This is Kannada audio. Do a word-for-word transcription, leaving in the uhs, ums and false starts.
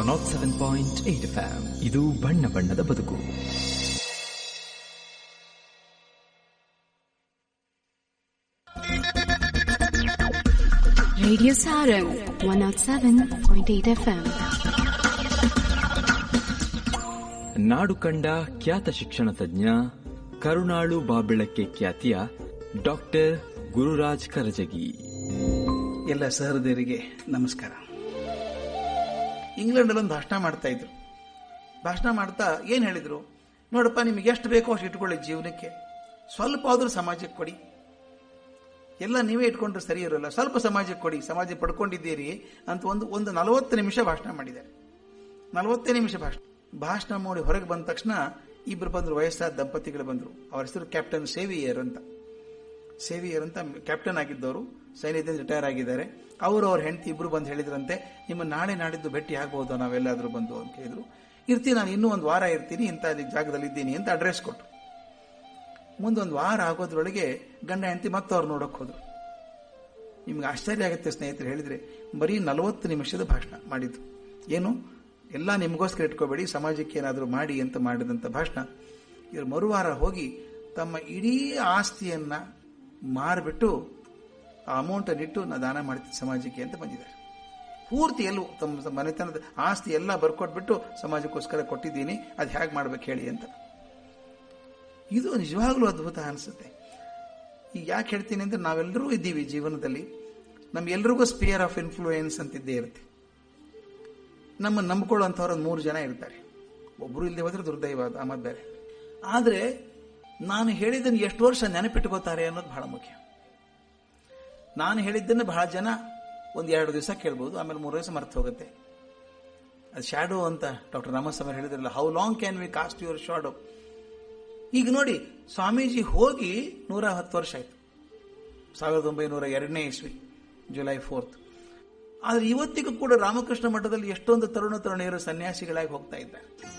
Not seven point eight F M. ಇದು ಬಣ್ಣ ಬಣ್ಣದ ಬದುಕು. Radio Sarang one not seven point eight F M. ನಾಡು ಕಂಡ ಖ್ಯಾತ ಶಿಕ್ಷಣ ತಜ್ಞ, ಕರುಣಾಳು ಬಾಬೆಳಕ್ಕೆ ಖ್ಯಾತಿಯ ಡಾಕ್ಟರ್ ಗುರುರಾಜ್ ಕರಜಗಿ. ಎಲ್ಲ ಸಹೃದಯರಿಗೆ ನಮಸ್ಕಾರ. ಇಂಗ್ಲೆಂಡಲ್ಲಿ ಒಂದು ಭಾಷಣ ಮಾಡ್ತಾ ಇದ್ರು. ಭಾಷಣ ಮಾಡ್ತಾ ಏನ್ ಹೇಳಿದ್ರು, ನೋಡಪ್ಪ ನಿಮಗೆ ಎಷ್ಟು ಬೇಕೋ ಅಷ್ಟು ಇಟ್ಕೊಳ್ಳಿ, ಜೀವನಕ್ಕೆ ಸ್ವಲ್ಪ ಆದ್ರೂ ಸಮಾಜಕ್ಕೆ ಕೊಡಿ. ಎಲ್ಲ ನೀವೇ ಇಟ್ಕೊಂಡ್ರೆ ಸರಿ ಇರೋಲ್ಲ, ಸ್ವಲ್ಪ ಸಮಾಜಕ್ಕೆ ಕೊಡಿ, ಸಮಾಜ ಪಡ್ಕೊಂಡಿದ್ದೀರಿ ಅಂತ ಒಂದು ಒಂದು ನಲವತ್ತು ನಿಮಿಷ ಭಾಷಣ ಮಾಡಿದ್ದಾರೆ. ನಲವತ್ತೇ ನಿಮಿಷ ಭಾಷಣ ಭಾಷಣ ಮಾಡಿ ಹೊರಗೆ ಬಂದ ತಕ್ಷಣ ಇಬ್ರು ಬಂದ್ರು, ವಯಸ್ಸಾದ ದಂಪತಿಗಳು ಬಂದ್ರು. ಅವರ ಹೆಸರು ಕ್ಯಾಪ್ಟನ್ ಸೇವಿಯರ್ ಅಂತ. ಸೇವಿಯರ್ ಅಂತ ಕ್ಯಾಪ್ಟನ್ ಆಗಿದ್ದವರು, ಸೈನ್ಯದಿಂದ ರಿಟೈರ್ ಆಗಿದ್ದಾರೆ. ಅವರು ಅವ್ರ ಹೆಂಡತಿ ಇಬ್ರು ಬಂದು ಹೇಳಿದ್ರಂತೆ, ನಿಮ್ಮ ನಾಳೆ ನಾಡಿದ್ದು ಭೇಟಿ ಆಗ್ಬಹುದು ನಾವೆಲ್ಲಾದ್ರೂ ಬಂದು ಅಂತ ಹೇಳಿದ್ರು. ಇರ್ತೀನಿ, ನಾನು ಇನ್ನೂ ಒಂದು ವಾರ ಇರ್ತೀನಿ, ಇಂಥ ಜಾಗದಲ್ಲಿ ಇದ್ದೀನಿ ಅಂತ ಅಡ್ರೆಸ್ ಕೊಟ್ಟು. ಮುಂದೊಂದು ವಾರ ಆಗೋದ್ರೊಳಗೆ ಗಂಡ ಹೆಂಡತಿ ಮತ್ತೆ ಅವ್ರು ನೋಡಕ್ ಹೋದ್ರು. ನಿಮ್ಗೆ ಆಶ್ಚರ್ಯ ಆಗುತ್ತೆ ಸ್ನೇಹಿತರು, ಹೇಳಿದ್ರೆ ಬರೀ ನಲವತ್ತು ನಿಮಿಷದ ಭಾಷಣ ಮಾಡಿದ್ದು. ಏನು, ಎಲ್ಲ ನಿಮಗೋಸ್ಕರ ಇಟ್ಕೋಬೇಡಿ, ಸಮಾಜಕ್ಕೆ ಏನಾದರೂ ಮಾಡಿ ಅಂತ ಮಾಡಿದಂಥ ಭಾಷಣ. ಇವರು ಮರುವಾರ ಹೋಗಿ ತಮ್ಮ ಇಡೀ ಆಸ್ತಿಯನ್ನ ಮಾರಿಬಿಟ್ಟು ಆ ಅಮೌಂಟ್ ಅನ್ನಿಟ್ಟು ನಾ ದಾನ ಮಾಡ್ತೀನಿ ಸಮಾಜಕ್ಕೆ ಅಂತ ಬಂದಿದ್ದಾರೆ. ಪೂರ್ತಿ ಎಲ್ಲೂ ತಮ್ಮ ಮನೆತನದ ಆಸ್ತಿ ಎಲ್ಲ ಬರ್ಕೊಟ್ಬಿಟ್ಟು ಸಮಾಜಕ್ಕೋಸ್ಕರ ಕೊಟ್ಟಿದ್ದೀನಿ, ಅದು ಹೇಗೆ ಮಾಡ್ಬೇಕು ಹೇಳಿ ಅಂತ. ಇದು ನಿಜವಾಗ್ಲೂ ಅದ್ಭುತ ಅನಿಸುತ್ತೆ. ಈಗ ಯಾಕೆ ಹೇಳ್ತೀನಿ ಅಂದ್ರೆ, ನಾವೆಲ್ಲರೂ ಇದ್ದೀವಿ ಜೀವನದಲ್ಲಿ, ನಮ್ಗೆಲ್ರಿಗೂ ಸ್ಪಿಯರ್ ಆಫ್ ಇನ್ಫ್ಲೂಯೆನ್ಸ್ ಅಂತಿದ್ದೇ ಇರುತ್ತೆ. ನಮ್ಮ ನಂಬ್ಕೊಳ್ಳೋಂಥವ್ರು ಒಂದು ಮೂರು ಜನ ಇರ್ತಾರೆ. ಒಬ್ರು ಇಲ್ಲದೆ ಹೋದ್ರೆ ದುರ್ದೈವ, ಆಮದ್ ಬೇರೆ. ಆದ್ರೆ ನಾನು ಹೇಳಿದ್ದನ್ನು ಎಷ್ಟು ವರ್ಷ ನೆನಪಿಟ್ಕೋತಾರೆ ಅನ್ನೋದು ಬಹಳ ಮುಖ್ಯ. ನಾನು ಹೇಳಿದ್ದನ್ನು ಬಹಳ ಜನ ಒಂದ್ ಎರಡು ದಿವಸ ಕೇಳ್ಬೋದು, ಆಮೇಲೆ ಮೂರು ದಿವಸ ಮರ್ತು ಹೋಗುತ್ತೆ. ಅದು ಶ್ಯಾಡೋ ಅಂತ ಡಾಕ್ಟರ್ ರಾಮಸ್ವಾಮಿ ಹೇಳಿದ್ರಲ್ಲ, how long can we cost your shadow. ಈಗ ನೋಡಿ, ಸ್ವಾಮೀಜಿ ಹೋಗಿ ನೂರ ಹತ್ತು ವರ್ಷ ಆಯ್ತು, ಸಾವಿರದ ಒಂಬೈನೂರ ಎರಡನೇ ಇಸ್ವಿ ಜುಲೈ ಫೋರ್ತ್. ಆದ್ರೆ ಇವತ್ತಿಗೂ ಕೂಡ ರಾಮಕೃಷ್ಣ ಮಠದಲ್ಲಿ ಎಷ್ಟೊಂದು ತರುಣ ತರುಣಿಯರು ಸನ್ಯಾಸಿಗಳಾಗಿ ಹೋಗ್ತಾ ಇದ್ದಾರೆ.